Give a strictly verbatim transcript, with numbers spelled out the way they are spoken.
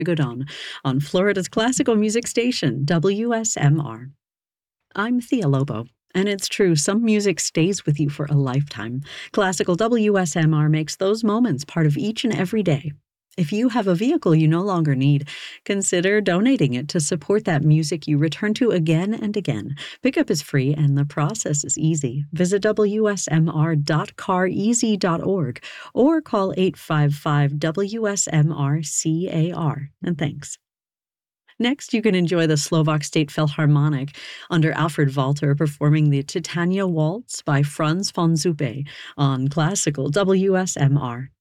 Godon on Florida's classical music station, W S M R. I'm Thea Lobo, and it's true, some music stays with you for a lifetime. Classical W S M R makes those moments part of each and every day. If you have a vehicle you no longer need, consider donating it to support that music you return to again and again. Pickup is free and the process is easy. Visit w s m r dot car easy dot org or call eight five five W S M R C A R. And thanks. Next, you can enjoy the Slovak State Philharmonic under Alfred Walter performing the Titania Waltz by Franz von Zuppe on Classical W S M R.